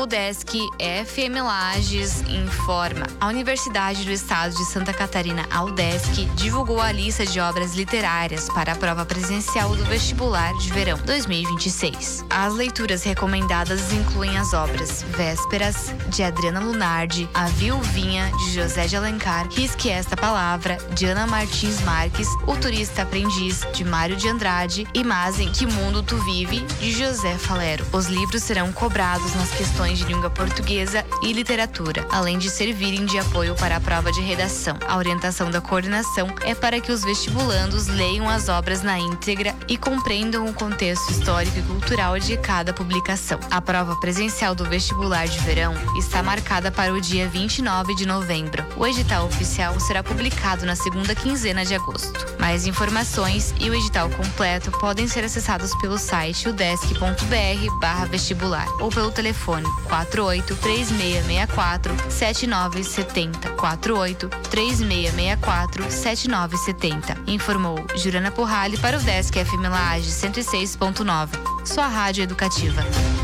O Desk FM Lages informa. A Universidade do Estado de Santa Catarina, a UDESC, divulgou a lista de obras literárias para a prova presencial do vestibular de verão 2026. As leituras recomendadas incluem as obras Vésperas, de Adriana Lunardi, A Viuvinha, de José de Alencar, Risque Esta Palavra, de Ana Martins Marques, O Turista Aprendiz, de Mário de Andrade e Mas em Que Mundo Tu Vive, de José Falero. Os livros serão cobrados nas questões de língua portuguesa e literatura, além de servirem de apoio para a prova de redação. A orientação da coordenação é para que os vestibulandos leiam as obras na íntegra e compreendam o contexto histórico e cultural de cada publicação. A prova presencial do vestibular de verão está marcada para o dia 29 de novembro. O edital oficial será publicado na segunda quinzena de agosto. Mais informações e o edital completo podem ser acessados pelo site udesc.br/vestibular ou pelo telefone 48-3664-7970. 48-3664-7970. Informou Juliana Porrali para o Desk FM Lages 106.9, sua rádio educativa.